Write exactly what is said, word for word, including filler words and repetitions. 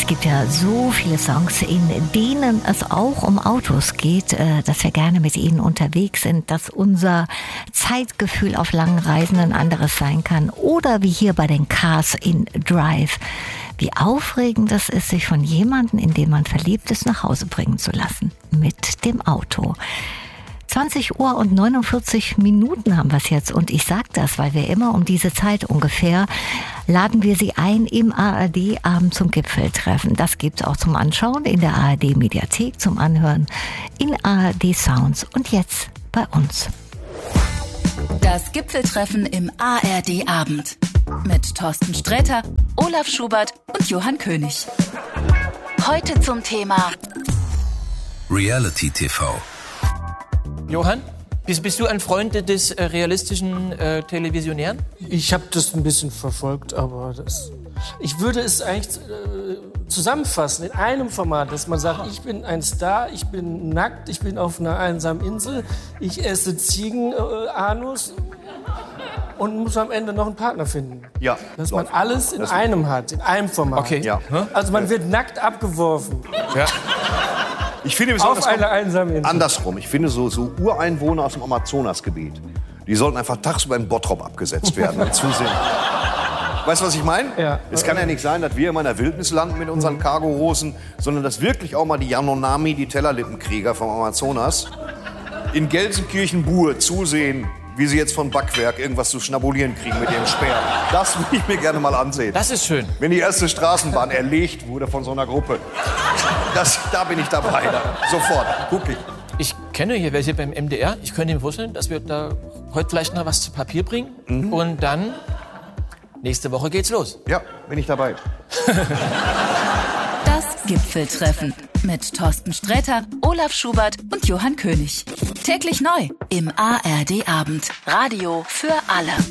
gibt ja so viele Songs, in denen es auch um Autos geht, dass wir gerne mit ihnen unterwegs sind, dass unser Zeitgefühl auf langen Reisen ein anderes sein kann. Oder wie hier bei den Cars in Drive. Wie aufregend es ist, sich von jemandem, in den man verliebt ist, nach Hause bringen zu lassen. Mit dem Auto. zwanzig Uhr und neunundvierzig Minuten haben wir es jetzt. Und ich sage das, weil wir immer um diese Zeit ungefähr laden wir Sie ein im A R D-Abend zum Gipfeltreffen. Das gibt's auch zum Anschauen in der A R D-Mediathek, zum Anhören in A R D Sounds und jetzt bei uns. Das Gipfeltreffen im A R D-Abend mit Thorsten Sträter, Olaf Schubert und Johann König. Heute zum Thema Reality-T V. Johann, bist, bist du ein Freund des äh, realistischen äh, Televisionären? Ich habe das ein bisschen verfolgt, aber das, ich würde es eigentlich äh, zusammenfassen in einem Format, dass man sagt, ich bin ein Star, ich bin nackt, ich bin auf einer einsamen Insel, ich esse Ziegenanus äh, und muss am Ende noch einen Partner finden. Ja. Dass man alles in einem hat, in einem Format. Okay. Ja. Also man wird nackt abgeworfen. Ja. Ich finde, wir Auf sollten einer einsamen Insel. andersrum. Ich finde, so, so Ureinwohner aus dem Amazonasgebiet, die sollten einfach tagsüber in Bottrop abgesetzt werden und zusehen. Weißt du, was ich meine? Ja. Es kann ja nicht sein, dass wir immer in der Wildnis landen mit unseren Cargohosen, sondern dass wirklich auch mal die Yanomami, die Tellerlippenkrieger vom Amazonas, in Gelsenkirchen-Buhr zusehen, wie sie jetzt von Backwerk irgendwas zu schnabulieren kriegen mit ihrem Speer. Das würde ich mir gerne mal ansehen. Das ist schön. Wenn die erste Straßenbahn erlegt wurde von so einer Gruppe. Das, da bin ich dabei. Da. Sofort. Guck ich. Ich kenne hier welche beim M D R. Ich könnte mir vorstellen, dass wir da heute vielleicht noch was zu Papier bringen. Mhm. Und dann, nächste Woche geht's los. Ja, bin ich dabei. Das Gipfeltreffen mit Thorsten Sträter, Olaf Schubert und Johann König. Täglich neu im A R D-Abend. Radio für alle.